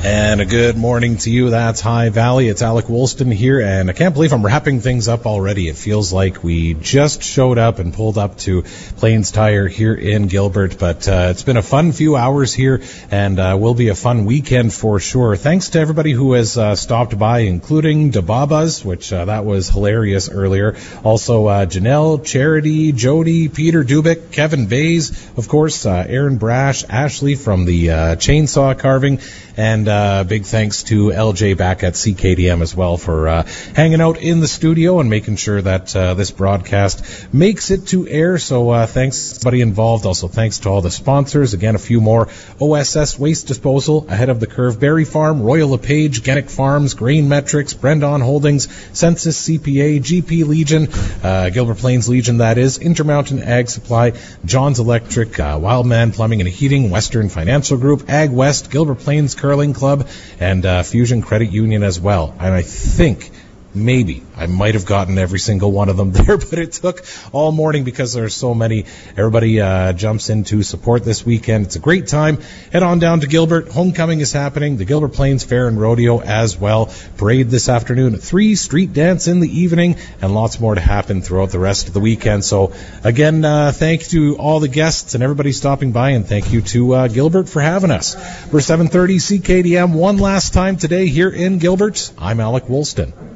And a good morning to you. That's High Valley. It's Alec Woolston here, and I can't believe I'm wrapping things up already. It feels like we just showed up and pulled up to Plains Tire here in Gilbert, but it's been a fun few hours here, and will be a fun weekend for sure. Thanks to everybody who has stopped by, including DeBabas, which that was hilarious earlier. Also Janelle, Charity, Jody, Peter Dubik, Kevin Bays, of course, Aaron Brash, Ashley from the chainsaw carving, and big thanks to LJ back at CKDM as well for hanging out in the studio and making sure that this broadcast makes it to air. So thanks everybody involved. Also thanks to all the sponsors. Again, a few more: OSS Waste Disposal, Ahead of the Curve Berry Farm, Royal LePage, Genic Farms, Grain Metrics, Brendon Holdings, Census CPA, GP Legion, Gilbert Plains Legion, that is, Intermountain Ag Supply, John's Electric, Wildman Plumbing and Heating, Western Financial Group, Ag West, Gilbert Plains Curling Club, and Fusion Credit Union as well. And I think maybe I might have gotten every single one of them there, but it took all morning because there's so many. Everybody jumps in to support this weekend. It's a great time. Head on down to Gilbert. Homecoming is happening. The Gilbert Plains Fair and Rodeo as well. Parade this afternoon. 3 street dance in the evening, and lots more to happen throughout the rest of the weekend. So again, thank you to all the guests and everybody stopping by, and thank you to Gilbert for having us. For 7:30 CKDM one last time today here in Gilbert, I'm Alec Woolston.